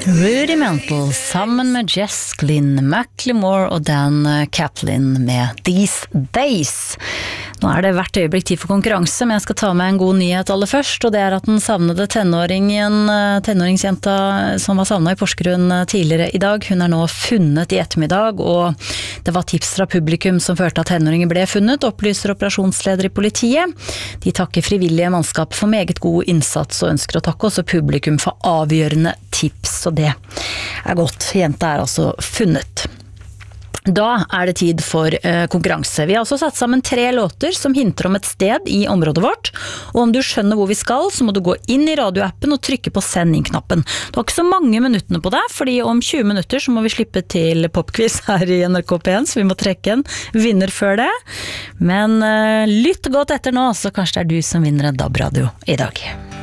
Rudimental sammen med Jess Glynn, Macklemore og Dan Kaplan med These Days. Nå det hvert øyeblikk tid for konkurranse, men jeg skal ta med en god nyhet aller først, og det at den savnede tenåringsjenta som var savnet i Porsgrunn tidligere i dag, hun nå funnet i ettermiddag, og det var tips fra publikum som førte at tenåringen ble funnet, opplyser operasjonsleder i politiet. De takker frivillige mannskap for meget god innsats og ønsker å takke også publikum for avgjørende tips, og det godt. Jenta altså funnet. Da det tid for konkurranse. Vi har altså satt sammen 3 låter som hinter om et sted i området vårt, og om du skjønner hvor vi skal, så må du gå inn i radioappen og trykke på send inn-knappen. Du har ikke så mange minuttene på det, fordi om 20 minutter så må vi slippe til popquiz her i NRK P1, så vi må trekke en vinner før det. Men lytt godt etter nå, så kanskje det du som vinner en DAB-radio i dag.